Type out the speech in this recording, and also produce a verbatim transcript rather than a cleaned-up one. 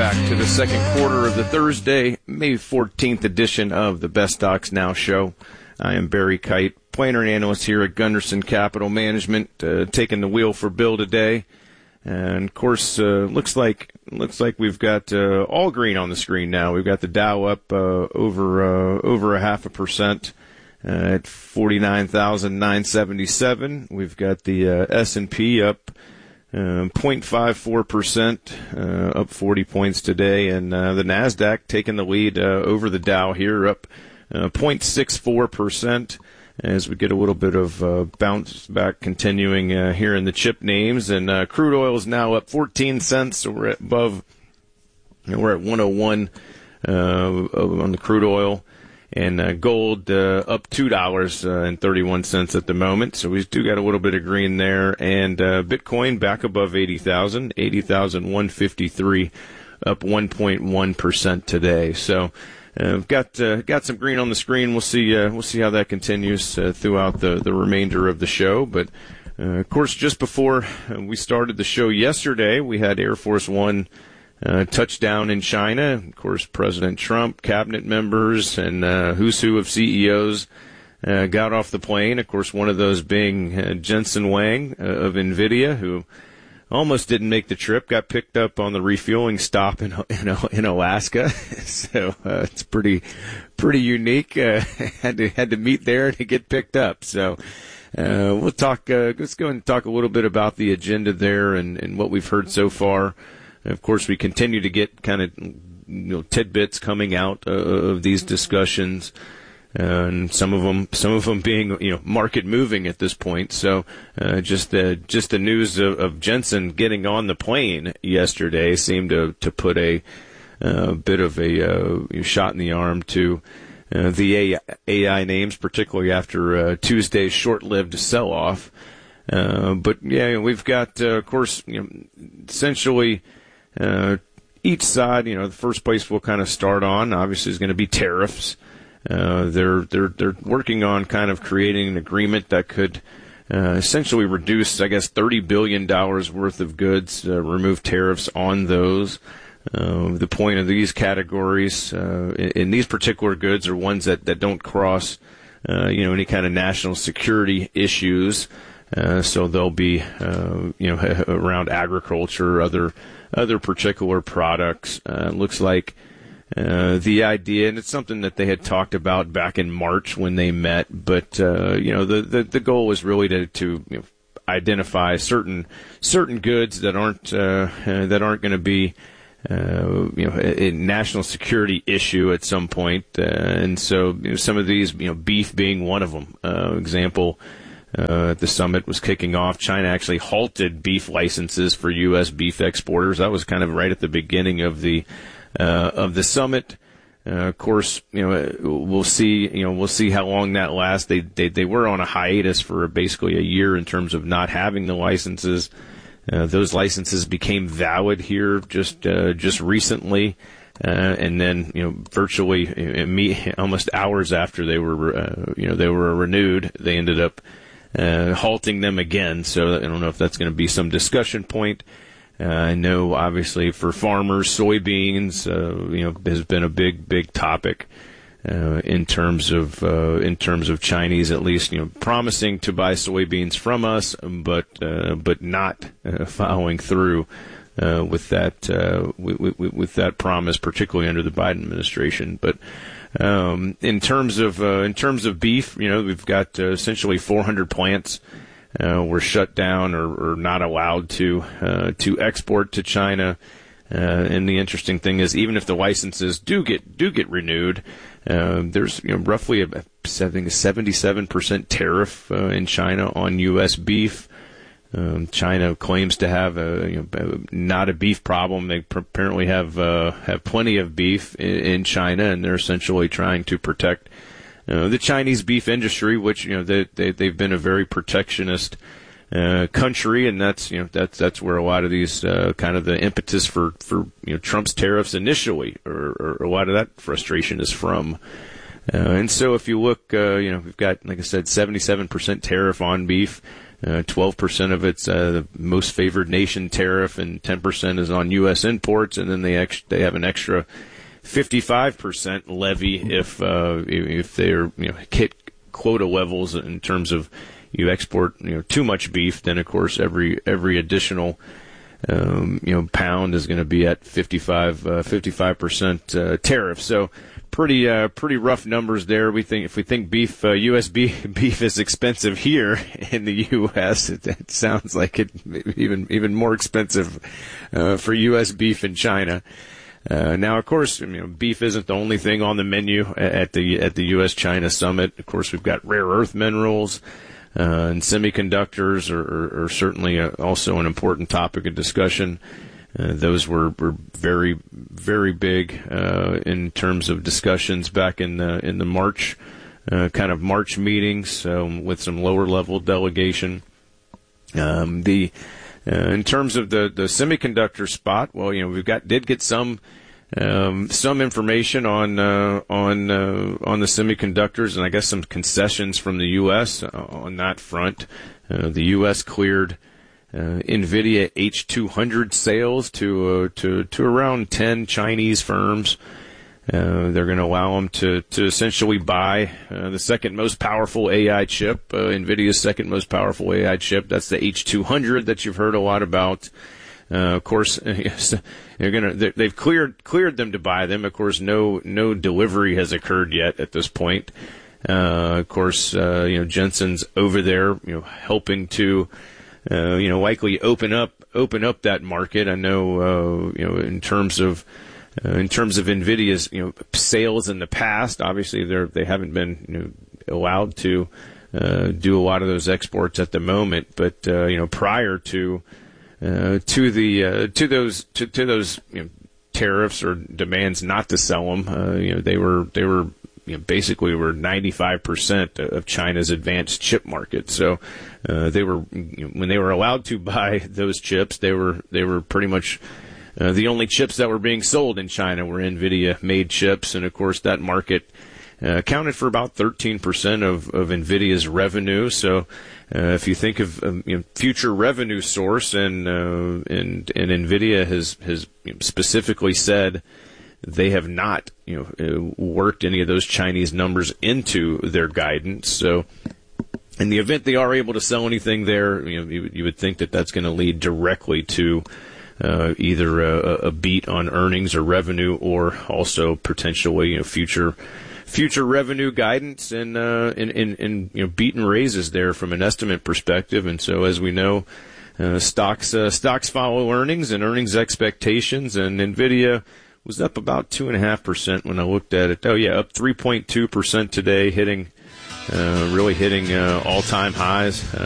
back to the second quarter of the Thursday, May fourteenth edition of the Best Stocks Now show. I am Barry Kite, planner and analyst here at Gunderson Capital Management, uh, taking the wheel for Bill today. And of course, uh, looks like looks like we've got uh, all green on the screen now. We've got the Dow up uh, over uh, over a half a percent uh, at forty-nine thousand nine hundred seventy-seven. We've got the uh, S and P up Uh, zero point five four percent, uh, up forty points today, and uh, the NASDAQ taking the lead uh, over the Dow here, up uh, zero point six four percent as we get a little bit of uh, bounce back continuing uh, here in the chip names. And uh, crude oil is now up fourteen cents, so we're at above, you know, we're at one oh one uh, on the crude oil. And uh, gold uh, up two dollars and thirty-one cents at the moment. So we do got a little bit of green there. And uh, Bitcoin back above eighty thousand, eighty thousand one hundred fifty-three, up one point one percent today. So uh, we've got uh, got some green on the screen. We'll see uh, we'll see how that continues uh, throughout the, the remainder of the show. But, uh, of course, just before we started the show yesterday, we had Air Force One Uh, touchdown in China. Of course, President Trump, cabinet members, and uh, who's who of C E Os uh, got off the plane. Of course, one of those being uh, Jensen Huang uh, of NVIDIA, who almost didn't make the trip, got picked up on the refueling stop in in, in Alaska. So uh, it's pretty pretty unique. Uh, had to had to meet there to get picked up. So. Uh, we'll talk. Uh, let's go and talk a little bit about the agenda there and, and what we've heard so far. Of course, we continue to get kind of, you know, tidbits coming out uh, of these discussions, uh, and some of them, some of them being, you know, market moving at this point. So, uh, just the just the news of, of Jensen getting on the plane yesterday seemed to to put a uh, bit of a uh, shot in the arm to uh, the A I names, particularly after uh, Tuesday's short-lived sell-off. Uh, but yeah, we've got, uh, of course, you know, essentially. Uh, each side, you know, the first place we'll kind of start on, obviously, is going to be tariffs. Uh, they're they're they're working on kind of creating an agreement that could uh, essentially reduce, I guess, thirty billion dollars worth of goods, uh, remove tariffs on those. Uh, the point of these categories uh, in, in these particular goods are ones that, that don't cross, uh, you know, any kind of national security issues. Uh, so they'll be, uh, you know, around agriculture, other. other particular products. Uh, looks like uh, the idea, and it's something that they had talked about back in March when they met, but, uh, you know, the, the, the goal was really to, to you know, identify certain certain goods that aren't uh, uh, that aren't going to be uh, you know, a, a national security issue at some point. Uh, and so you know, some of these, you know, beef being one of them. Uh, example, Uh, the summit was kicking off. China actually halted beef licenses for U S beef exporters. That was kind of right at the beginning of the uh, of the summit. Uh, of course, you know, we'll see. You know, we'll see how long that lasts. They they they were on a hiatus for basically a year in terms of not having the licenses. Uh, those licenses became valid here just uh, just recently. Uh, and then, you know, virtually uh, almost hours after they were, uh, you know, they were renewed, they ended up Uh, halting them again. So I don't know if that's going to be some discussion point. Uh, I know, obviously, for farmers, soybeans, uh, you know, has been a big, big topic uh, in terms of uh, in terms of Chinese, at least, you know, promising to buy soybeans from us, but uh, but not uh, following through uh, with that uh, with, with, with that promise, particularly under the Biden administration. But Um, in terms of uh, in terms of beef, you know, we've got uh, essentially four hundred plants uh, were shut down or, or not allowed to uh, to export to China. Uh, and the interesting thing is, even if the licenses do get do get renewed, uh, there's you know roughly a, I think a seventy-seven percent tariff uh, in China on U S beef. Um, China claims to have a, you know, not a beef problem. They pr- apparently have uh, have plenty of beef in, in China, and they're essentially trying to protect uh, the Chinese beef industry, which you know they, they they've been a very protectionist uh, country, and that's you know that's that's where a lot of these uh, kind of the impetus for for you know Trump's tariffs initially, or, or a lot of that frustration is from. Uh, and so if you look, uh, you know, we've got, like I said, seventy-seven percent tariff on beef. Uh, twelve percent of it's uh, the most favored nation tariff, and ten percent is on U S imports, and then they ex- they have an extra fifty-five percent levy if uh, if they're you know hit quota levels in terms of you export you know too much beef. Then of course every every additional um, you know pound is going to be at fifty-five percent uh, tariff. So pretty uh, pretty rough numbers there. We think if we think beef uh, U S beef, beef is expensive here in the U S, it, it sounds like it even even more expensive uh, for U S beef in China. Uh, now, of course, you know, beef isn't the only thing on the menu at the at the U S China summit. Of course, we've got rare earth minerals uh, and semiconductors are, are, are certainly a, also an important topic of discussion. Uh, those were, were very, very big uh, in terms of discussions back in the in the March uh, kind of March meetings um, with some lower level delegation. Um, the uh, in terms of the, the semiconductor spot, well, you know, we've got did get some um, some information on uh, on uh, on the semiconductors, and I guess some concessions from the U S on that front. Uh, the U S cleared Uh, NVIDIA H two hundred sales to uh, to to around ten Chinese firms. Uh, they're going to allow them to to essentially buy uh, the second most powerful A I chip, uh, NVIDIA's second most powerful A I chip. That's the H two hundred that you've heard a lot about. Uh, of course, they're going to they've cleared cleared them to buy them. Of course, no no delivery has occurred yet at this point. Uh, of course, uh, you know Jensen's over there, you know, helping to. Uh, you know, likely open up open up that market. I know, uh, you know, in terms of uh, in terms of NVIDIA's you know sales in the past, obviously they they haven't been you know, allowed to uh, do a lot of those exports at the moment. But uh, you know, prior to uh, to the uh, to those to, to those you know, tariffs or demands not to sell them, uh, you know, they were they were. You know, basically were ninety-five percent of China's advanced chip market. So uh, they were you know, when they were allowed to buy those chips, they were they were pretty much uh, the only chips that were being sold in China were NVIDIA made chips, and of course that market uh, accounted for about thirteen percent of, of NVIDIA's revenue. So uh, if you think of um, you know, future revenue source, and uh, and and NVIDIA has has specifically said they have not, you know, worked any of those Chinese numbers into their guidance. So, in the event they are able to sell anything there, you know, you, you would think that that's going to lead directly to uh, either a, a beat on earnings or revenue, or also potentially, you know, future future revenue guidance and uh, and, and, and you know, beat and raises there from an estimate perspective. And so, as we know, uh, stocks uh, stocks follow earnings and earnings expectations, and NVIDIA was up about two and a half percent when I looked at it. Oh yeah, up three point two percent today, hitting, uh, really hitting uh, all-time highs. Uh,